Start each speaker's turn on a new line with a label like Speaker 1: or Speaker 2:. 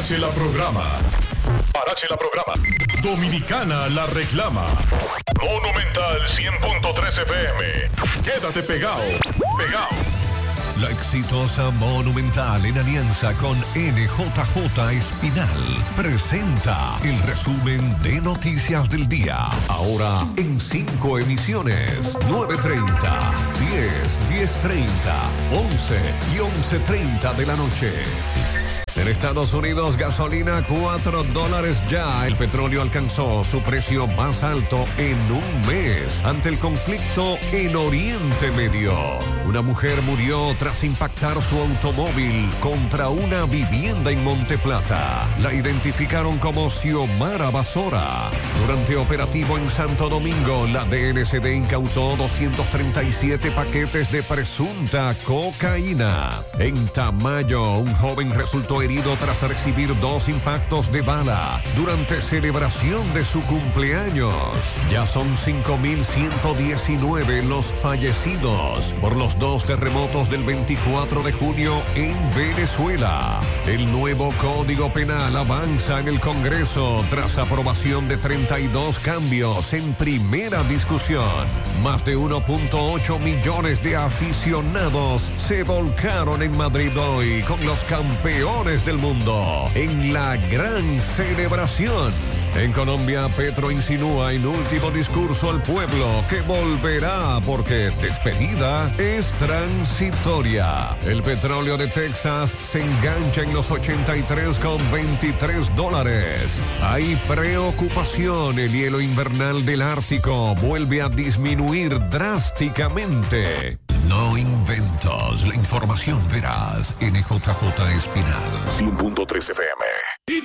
Speaker 1: Parache la programa. Parache la programa. Dominicana la reclama. Monumental 100.13 FM. Quédate pegado.
Speaker 2: La exitosa Monumental, en alianza con NJJ Espinal, presenta el resumen de noticias del día. Ahora en 5 emisiones: 9:30, 10, 10:30, 11 y 11:30 de la noche. En Estados Unidos, gasolina $4 ya. El petróleo alcanzó su precio más alto en un mes ante el conflicto en Oriente Medio. Una mujer murió tras impactar su automóvil contra una vivienda en Monteplata. La identificaron como Xiomara Basora. Durante operativo en Santo Domingo, la DNCD incautó 237 paquetes de presunta cocaína. En Tamayo, un joven resultó herido tras recibir 2 impactos de bala durante celebración de su cumpleaños. Ya son 5.119 los fallecidos por los 2 terremotos del 24 de junio en Venezuela. El nuevo Código Penal avanza en el Congreso tras aprobación de 32 cambios en primera discusión. Más de 1.8 millones de aficionados se volcaron en Madrid hoy con los campeones del mundo en la gran celebración. En Colombia, Petro insinúa en último discurso al pueblo que volverá porque despedida es transitoria. El petróleo de Texas se engancha en los $83,23. Hay preocupación. El hielo invernal del Ártico vuelve a disminuir drásticamente. No inventos, la información veraz. NJJ Espinal
Speaker 1: 100.13 FM.